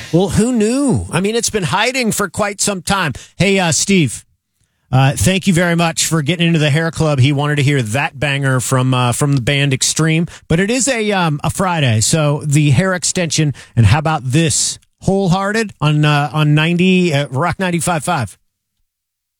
Well, who knew? I mean, it's been hiding for quite some time. Hey, Steve, thank you very much for getting into the hair club. He wanted to hear that banger from the band Extreme, but it is a Friday, so the hair extension. And how about this? Wholehearted on 90 Rock 95.5.